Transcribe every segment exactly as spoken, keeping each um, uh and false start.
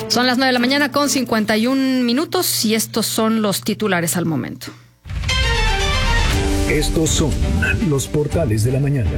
Son las nueve de la mañana con cincuenta y un minutos y estos son los titulares al momento. Estos son los portales de la mañana.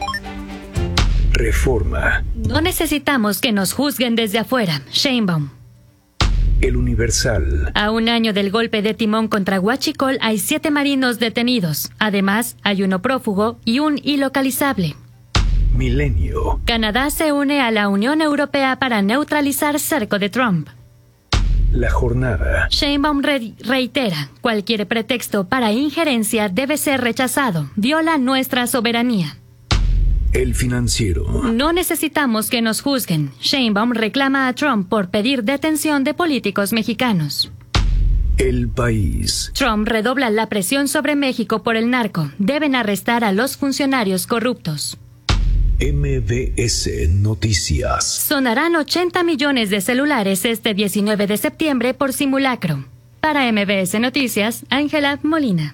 Reforma. No necesitamos que nos juzguen desde afuera. Sheinbaum. El Universal. A un año del golpe de timón contra Huachicol hay siete marinos detenidos. Además, hay uno prófugo y un ilocalizable. Milenio. Canadá se une a la Unión Europea para neutralizar cerco de Trump. La Jornada. Sheinbaum re- reitera, cualquier pretexto para injerencia debe ser rechazado. Viola nuestra soberanía. El Financiero. No necesitamos que nos juzguen. Sheinbaum reclama a Trump por pedir detención de políticos mexicanos. El País. Trump redobla la presión sobre México por el narco. Deben arrestar a los funcionarios corruptos. M B S Noticias. Sonarán ochenta millones de celulares este diecinueve de septiembre por simulacro. Para M B S Noticias, Ángela Molina.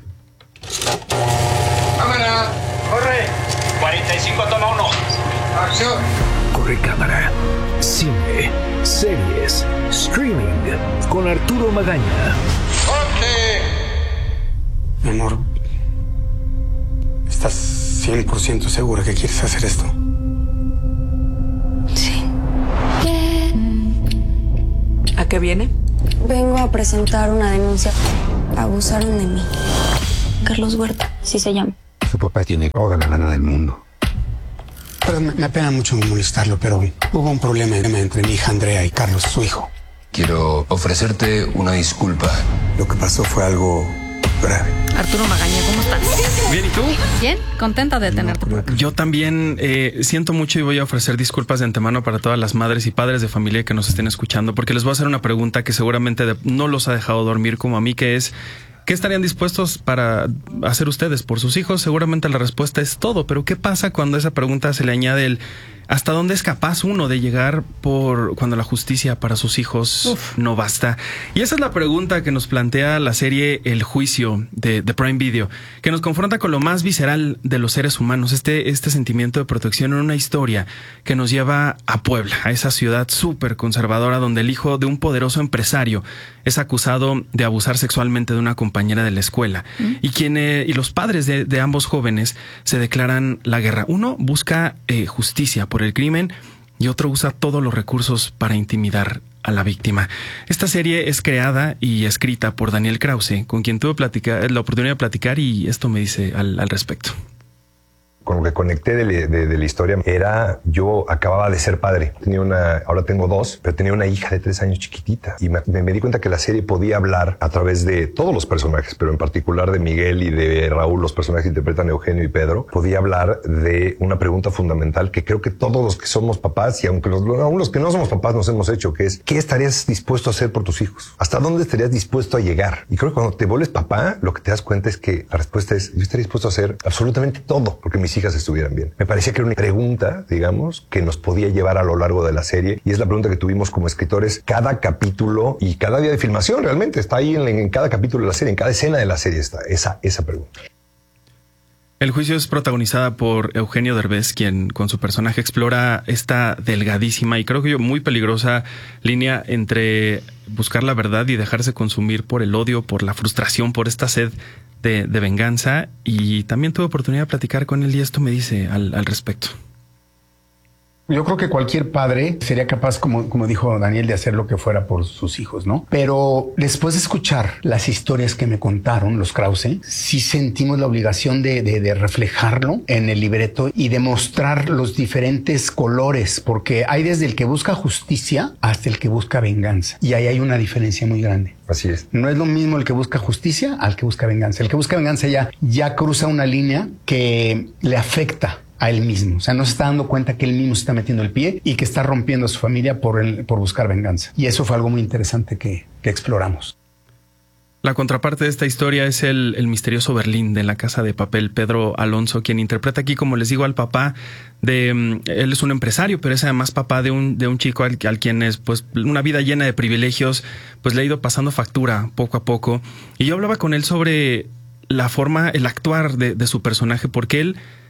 ¡Cámara! ¡Corre! cuarenta y cinco, toma uno. ¡Acción! Corre cámara. Cine, series, streaming. Con Arturo Magaña. ¡Corte! Mi amor, ¿estás cien por ciento segura que quieres hacer esto? Sí. ¿A qué viene? Vengo a presentar una denuncia. Abusaron de mí. Carlos Huerta, sí se llama. Su papá tiene toda la lana del mundo. Pero me, me apena mucho molestarlo, pero hubo un problema entre mi hija Andrea y Carlos, su hijo. Quiero ofrecerte una disculpa. Lo que pasó fue algo grave. Arturo Magaña, ¿cómo estás? Bien, ¿y tú? Bien, contenta de tenerte por acá. Yo también eh, siento mucho y voy a ofrecer disculpas de antemano para todas las madres y padres de familia que nos estén escuchando, porque les voy a hacer una pregunta que seguramente de, no los ha dejado dormir como a mí, que es: ¿qué estarían dispuestos para hacer ustedes por sus hijos? Seguramente la respuesta es todo, pero ¿qué pasa cuando a esa pregunta se le añade el hasta dónde es capaz uno de llegar por cuando la justicia para sus hijos Uf. no basta? Y esa es la pregunta que nos plantea la serie El Juicio de, de Prime Video, que nos confronta con lo más visceral de los seres humanos, este, este sentimiento de protección en una historia que nos lleva a Puebla, a esa ciudad súper conservadora donde el hijo de un poderoso empresario es acusado de abusar sexualmente de una compañera de la escuela ¿Mm? y, quien, eh, y los padres de, de ambos jóvenes se declaran la guerra. Uno busca eh, justicia por el crimen y otro usa todos los recursos para intimidar a la víctima. Esta serie es creada y escrita por Daniel Krause, con quien tuve platicar, la oportunidad de platicar, y esto me dice al, al respecto. Con lo que conecté de, de, de la historia era, yo acababa de ser padre. Tenía una, ahora tengo dos, pero tenía una hija de tres años chiquitita. Y me, me di cuenta que la serie podía hablar a través de todos los personajes, pero en particular de Miguel y de Raúl, los personajes que interpretan Eugenio y Pedro. Podía hablar de una pregunta fundamental que creo que todos los que somos papás, y aunque los, aún los que no somos papás nos hemos hecho, que es: ¿qué estarías dispuesto a hacer por tus hijos? ¿Hasta dónde estarías dispuesto a llegar? Y creo que cuando te vuelves papá, lo que te das cuenta es que la respuesta es: yo estaría dispuesto a hacer absolutamente todo porque mis hijas estuvieran bien. Me parecía que era una pregunta, digamos, que nos podía llevar a lo largo de la serie, y es la pregunta que tuvimos como escritores cada capítulo y cada día de filmación. Realmente está ahí en, en cada capítulo de la serie, en cada escena de la serie está esa, esa pregunta. El Juicio es protagonizada por Eugenio Derbez, quien con su personaje explora esta delgadísima y creo que yo muy peligrosa línea entre buscar la verdad y dejarse consumir por el odio, por la frustración, por esta sed de, de venganza. Y también tuve oportunidad de platicar con él y esto me dice al, al respecto. Yo creo que cualquier padre sería capaz, como, como dijo Daniel, de hacer lo que fuera por sus hijos, ¿no? Pero después de escuchar las historias que me contaron los Krause, sí sentimos la obligación de, de, de reflejarlo en el libreto y de mostrar los diferentes colores, porque hay desde el que busca justicia hasta el que busca venganza. Y ahí hay una diferencia muy grande. Así es. No es lo mismo el que busca justicia al que busca venganza. El que busca venganza ya, ya cruza una línea que le afecta a él mismo. O sea, no se está dando cuenta que él mismo se está metiendo el pie y que está rompiendo a su familia por, el, por buscar venganza. Y eso fue algo muy interesante que, que exploramos. La contraparte de esta historia es el, el misterioso Berlín de La Casa de Papel, Pedro Alonso, quien interpreta aquí, como les digo, al papá de... Él es un empresario, pero es además papá de un, de un chico al, al quien es, pues, una vida llena de privilegios, pues le ha ido pasando factura poco a poco. Y yo hablaba con él sobre la forma, el actuar de, de su personaje, porque él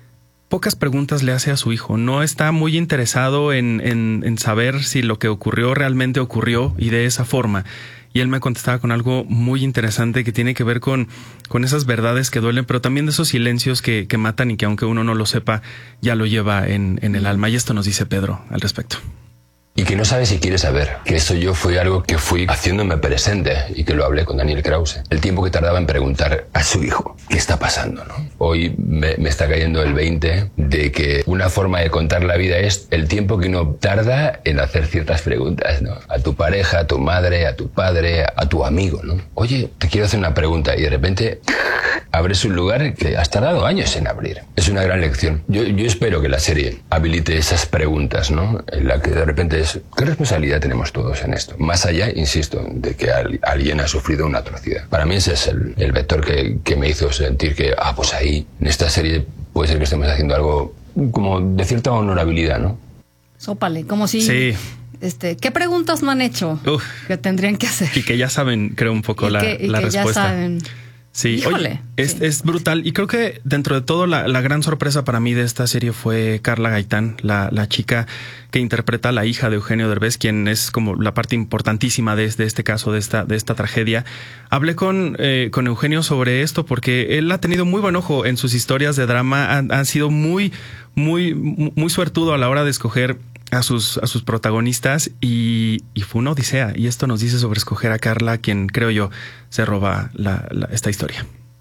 pocas preguntas le hace a su hijo. No está muy interesado en, en, en saber si lo que ocurrió realmente ocurrió y de esa forma. Y él me contestaba con algo muy interesante que tiene que ver con, con esas verdades que duelen, pero también de esos silencios que, que matan y que aunque uno no lo sepa, ya lo lleva en, en el alma. Y esto nos dice Pedro al respecto. Y que no sabe si quiere saber, que esto yo fue algo que fui haciéndome presente y que lo hablé con Daniel Krause. El tiempo que tardaba en preguntar a su hijo qué está pasando, ¿no? Hoy me, me está cayendo el veinte de que una forma de contar la vida es el tiempo que uno tarda en hacer ciertas preguntas, ¿no? A tu pareja, a tu madre, a tu padre, a tu amigo, ¿no? Oye, te quiero hacer una pregunta y de repente abres un lugar que has tardado años en abrir. Es una gran lección. Yo, yo espero que la serie habilite esas preguntas, ¿no? En la que de repente es, ¿qué responsabilidad tenemos todos en esto? Más allá, insisto, de que al, alguien ha sufrido una atrocidad. Para mí ese es el, el vector que, que me hizo sentir que, ah, pues ahí, en esta serie puede ser que estemos haciendo algo como de cierta honorabilidad, ¿no? Sópale, como si... Sí. Este, ¿qué preguntas no han hecho Uf. que tendrían que hacer? Y que ya saben, creo, un poco y la, que, y la que respuesta. Ya saben. Sí, Híjole, oye, es, sí. es brutal. Y creo que dentro de todo la, la gran sorpresa para mí de esta serie fue Carla Gaitán, la, la chica que interpreta a la hija de Eugenio Derbez, quien es como la parte importantísima de, de este caso, de esta, de esta tragedia. Hablé con, eh, con Eugenio sobre esto porque él ha tenido muy buen ojo en sus historias de drama. Han, han sido muy, muy, muy suertudo a la hora de escoger a sus, a sus protagonistas y, y fue una odisea. Y esto nos dice sobre escoger a Carla, quien creo yo se roba la, la, esta historia.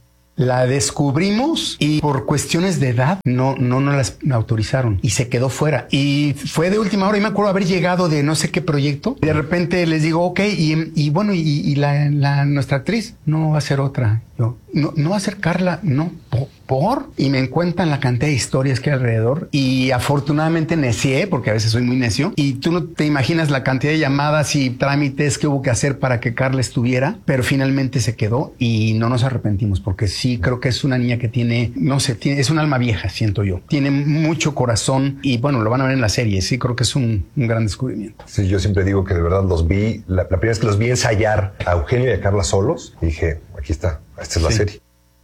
La descubrimos y por cuestiones de edad no, no nos las autorizaron y se quedó fuera. Y fue de última hora y me acuerdo haber llegado de no sé qué proyecto. De repente les digo, ok, y, y bueno, y, y la, la, nuestra actriz no va a ser otra. Yo, no, no va a ser Carla, no, por. Y me cuentan la cantidad de historias que hay alrededor. Y afortunadamente necié, porque a veces soy muy necio. Y tú no te imaginas la cantidad de llamadas y trámites que hubo que hacer para que Carla estuviera. Pero finalmente se quedó y no nos arrepentimos, porque sí creo que es una niña que tiene, no sé, tiene, es un alma vieja, siento yo. Tiene mucho corazón y bueno, lo van a ver en la serie. Sí, creo que es un, un gran descubrimiento. Sí, yo siempre digo que de verdad los vi, la, la primera vez que los vi ensayar a Eugenio y a Carla solos, y dije, aquí está, esta es la sí. serie.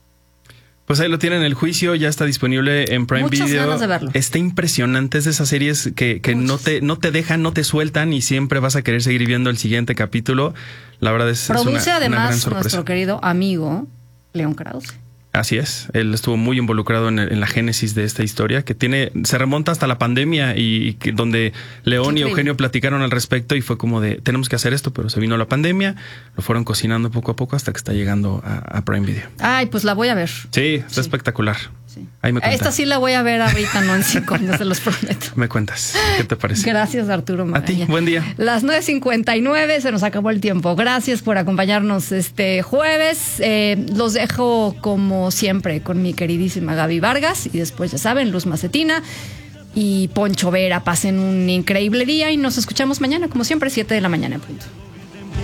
Pues ahí lo tienen, El Juicio, ya está disponible en Prime Muchas Video. Ganas de verlo. Está impresionante, es de esas series que, que no te, no te dejan, no te sueltan y siempre vas a querer seguir viendo el siguiente capítulo. La verdad es, Produce es una, además una gran sorpresa. Nuestro querido amigo León Krause. Así es, él estuvo muy involucrado en, en la génesis de esta historia que tiene, se remonta hasta la pandemia y, y que, donde León y Eugenio platicaron al respecto y fue como de tenemos que hacer esto, pero se vino la pandemia, lo fueron cocinando poco a poco hasta que está llegando a, a Prime Video. Ay, pues la voy a ver. Sí, está sí. espectacular. Sí. Ahí me cuentas. Esta sí la voy a ver ahorita, no en cinco años, se los prometo. Me cuentas, ¿qué te parece? Gracias, Arturo Magaña. A ti, buen día. Las nueve cincuenta y nueve, se nos acabó el tiempo. Gracias por acompañarnos este jueves. Eh, los dejo como siempre con mi queridísima Gaby Vargas y después, ya saben, Luz Macetina y Poncho Vera. Pasen un increíble día y nos escuchamos mañana, como siempre, siete de la mañana en punto.